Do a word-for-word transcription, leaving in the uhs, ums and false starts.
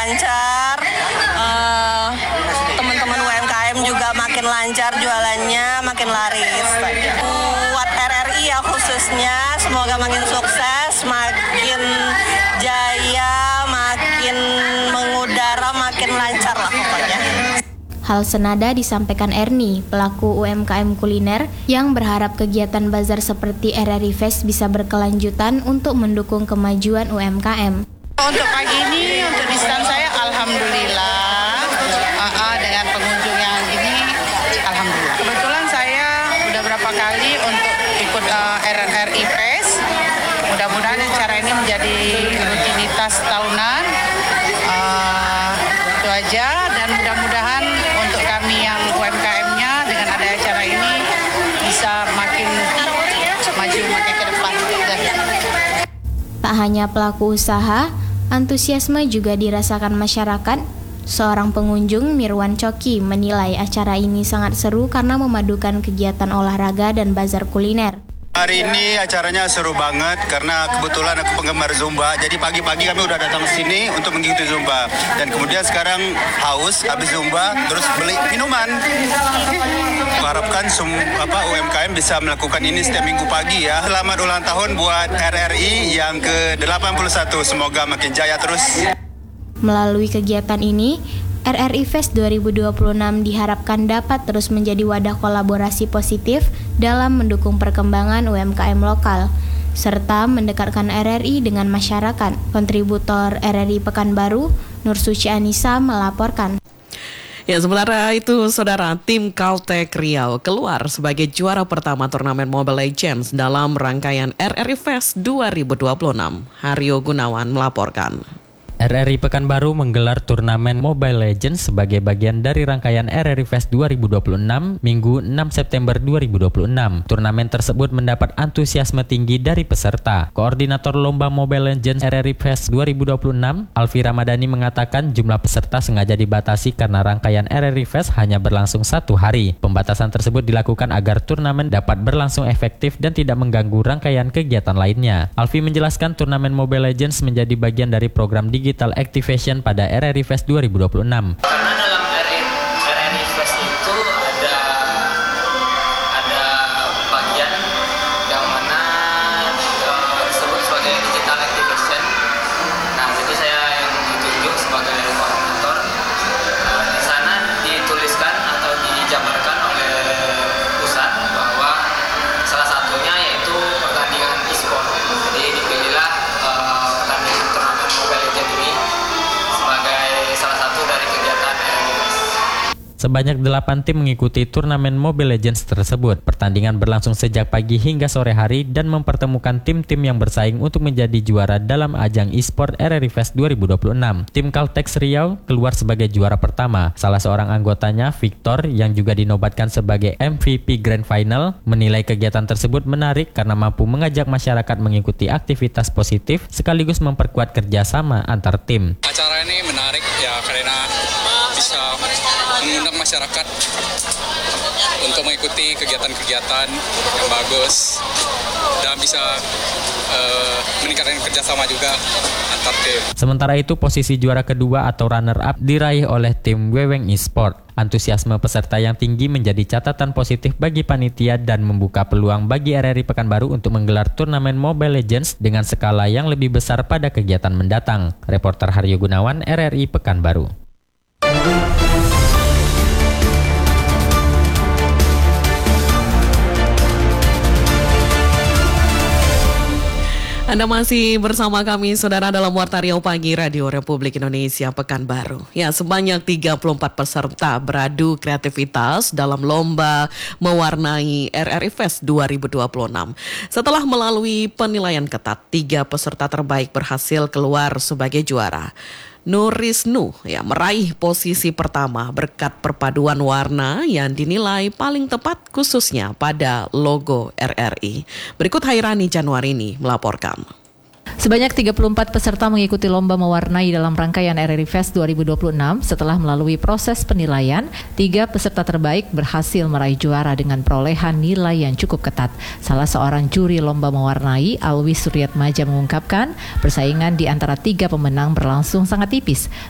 lancar. Uh, teman-teman U M K M juga makin lancar jualannya, makin laris. Buat R R I ya khususnya, semoga makin sukses, makin jaya, makin mengudara, makin lancar lah pokoknya. Hal senada disampaikan Erni, pelaku U M K M kuliner, yang berharap kegiatan bazar seperti R R I Fest bisa berkelanjutan untuk mendukung kemajuan U M K M. Untuk pagi ini, untuk di stand saya, alhamdulillah, uh, uh, dengan pengunjung yang gini, alhamdulillah. Kebetulan saya udah berapa kali untuk ikut uh, R R I Fest. Mudah-mudahan acara ini menjadi rutinitas tahunan. Uh, itu aja, dan mudah-mudahan untuk kami yang U M K M-nya dengan ada acara ini bisa makin maju, makin ke depan. Tak hanya pelaku usaha, antusiasme juga dirasakan masyarakat. Seorang pengunjung, Mirwan Coki, menilai acara ini sangat seru karena memadukan kegiatan olahraga dan bazar kuliner. Hari ini acaranya seru banget karena kebetulan aku penggemar Zumba. Jadi pagi-pagi kami udah datang ke sini untuk mengikuti Zumba. Dan kemudian sekarang haus habis Zumba terus beli minuman. Harapkan apa, U M K M bisa melakukan ini setiap minggu pagi ya. Selamat ulang tahun buat R R I yang ke delapan puluh satu. Semoga makin jaya terus. Melalui kegiatan ini, R R I Fest dua ribu dua puluh enam diharapkan dapat terus menjadi wadah kolaborasi positif dalam mendukung perkembangan U M K M lokal, serta mendekatkan R R I dengan masyarakat. Kontributor R R I Pekanbaru, Nur Suci Anissa, melaporkan. Ya, sementara itu, saudara, tim Caltech Riau keluar sebagai juara pertama turnamen Mobile Legends dalam rangkaian R R I Fest dua ribu dua puluh enam. Haryo Gunawan melaporkan. R R I Pekanbaru menggelar turnamen Mobile Legends sebagai bagian dari rangkaian R R I Fest dua ribu dua puluh enam Minggu enam September dua ribu dua puluh enam. Turnamen tersebut mendapat antusiasme tinggi dari peserta. Koordinator Lomba Mobile Legends R R I Fest dua ribu dua puluh enam, Alfi Ramadhani, mengatakan jumlah peserta sengaja dibatasi karena rangkaian R R I Fest hanya berlangsung satu hari. Pembatasan tersebut dilakukan agar turnamen dapat berlangsung efektif dan tidak mengganggu rangkaian kegiatan lainnya. Alfi menjelaskan turnamen Mobile Legends menjadi bagian dari program digital Digital Activation pada R R I Fest dua ribu dua puluh enam. Karena dalam R R I Fest itu ada ada bagian yang mana uh, disebut sebagai Digital Activation. Nah, jadi saya yang ditunjuk sebagai koordinator. Uh, di sana dituliskan atau dijabarkan oleh pusat bahwa salah satunya yaitu pertandingan e-sport. Jadi dipilihlah uh, pertandingan turnamen Mobile Legends ini sebagai salah satu dari kegiatan R R I Fest. Sebanyak delapan tim mengikuti turnamen Mobile Legends tersebut. Pertandingan berlangsung sejak pagi hingga sore hari dan mempertemukan tim-tim yang bersaing untuk menjadi juara dalam ajang e-sport R R I Fest dua ribu dua puluh enam. Tim Caltech Riau keluar sebagai juara pertama. Salah seorang anggotanya, Victor, yang juga dinobatkan sebagai M V P Grand Final, menilai kegiatan tersebut menarik karena mampu mengajak masyarakat mengikuti aktivitas positif sekaligus memperkuat kerjasama antar tim. Acara ini menarik ya karena bisa mengundang masyarakat untuk mengikuti kegiatan-kegiatan yang bagus dan bisa uh, meningkatkan kerjasama juga antar tim. Sementara itu, posisi juara kedua atau runner-up diraih oleh tim Weweng Esport. Antusiasme peserta yang tinggi menjadi catatan positif bagi panitia dan membuka peluang bagi R R I Pekanbaru untuk menggelar turnamen Mobile Legends dengan skala yang lebih besar pada kegiatan mendatang. Reporter Haryo Gunawan, R R I Pekanbaru. Anda masih bersama kami, saudara, dalam Warta Riau Pagi Radio Republik Indonesia Pekanbaru. Ya, sebanyak tiga puluh empat peserta beradu kreativitas dalam lomba mewarnai R R I Fest dua ribu dua puluh enam. Setelah melalui penilaian ketat, tiga peserta terbaik berhasil keluar sebagai juara. Nurisnu ya meraih posisi pertama berkat perpaduan warna yang dinilai paling tepat khususnya pada logo R R I. Berikut Hairani Januarini melaporkan. Sebanyak tiga puluh empat peserta mengikuti lomba mewarnai dalam rangkaian R R I Fest dua ribu dua puluh enam. Setelah melalui proses penilaian, tiga peserta terbaik berhasil meraih juara dengan perolehan nilai yang cukup ketat. Salah seorang juri lomba mewarnai, Alwi Suryatmaja, mengungkapkan persaingan di antara tiga pemenang berlangsung sangat tipis.